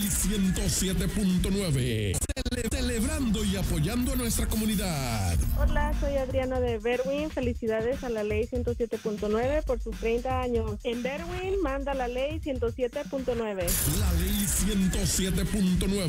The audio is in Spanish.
Ley 107.9. Celebrando y apoyando a nuestra comunidad. Hola, soy Adriana de Berwyn. Felicidades a la Ley 107.9 por sus 30 años. En Berwyn manda la Ley 107.9. La Ley 107.9.